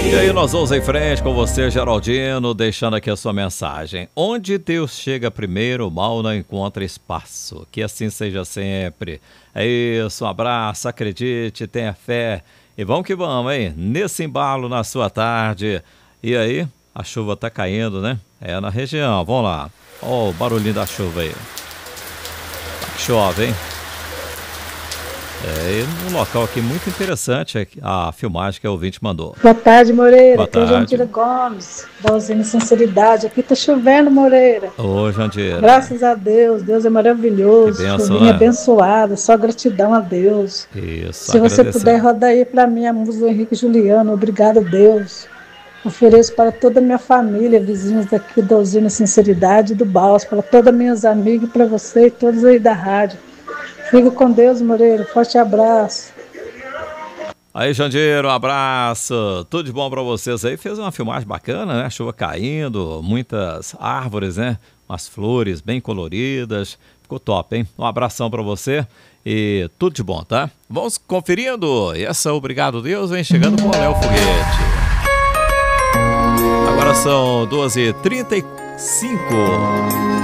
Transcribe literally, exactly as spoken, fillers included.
E aí nós vamos em frente com você, Geraldino, deixando aqui a sua mensagem. Onde Deus chega primeiro, o mal não encontra espaço. Que assim seja sempre. É isso, um abraço, acredite, tenha fé. E vamos que vamos, hein? Nesse embalo na sua tarde. E aí, a chuva tá caindo, né? É na região, vamos lá. Ó o barulhinho da chuva aí. Chove, hein? É, um local aqui muito interessante, a filmagem que o ouvinte mandou. Boa tarde, Moreira. Boa aqui é o Jandira Gomes, da usina Sinceridade. Aqui tá chovendo, Moreira. Ô, Jandira. Graças a Deus, Deus é maravilhoso. Que benção, chuvinha né? abençoada, só gratidão a Deus. Isso, Se você puder rodar aí pra mim a música do Henrique Juliano, obrigado a Deus. Ofereço para toda a minha família, vizinhos daqui da usina Sinceridade e do Baus, para todas as minhas amigas, para você e todos aí da rádio. Fica com Deus, Moreira. Forte abraço. Aí, Jandeiro, um abraço. Tudo de bom pra vocês aí. Fez uma filmagem bacana, né? Chuva caindo, muitas árvores, né? Umas flores bem coloridas. Ficou top, hein? Um abração pra você e tudo de bom, tá? Vamos conferindo. E essa Obrigado Deus vem chegando com o Léo Foguete. Agora são duas e trinta e cinco.